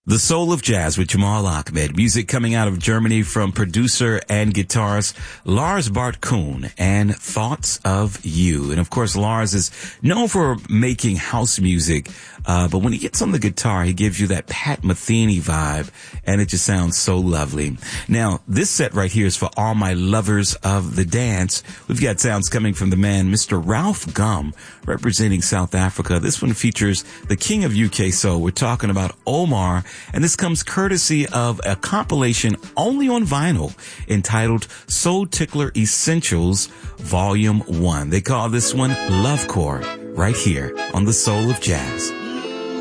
The Soul of Jazz with Jamal Ahmed. Music coming out of Germany from producer and guitarist Lars Bart Kuhn and Thoughts of You. And of course, Lars is known for making house music, but when he gets on the guitar, he gives you that Pat Metheny vibe, and it just sounds so lovely. Now, this set right here is for all my lovers of the dance. We've got sounds coming from the man, Mr. Ralph Gum, representing South Africa. This one features the king of UK soul. We're talking about Omar. And this comes courtesy of a compilation only on vinyl entitled Soul Tickler Essentials Volume 1. They call this one Love Chord right here on The Soul of Jazz.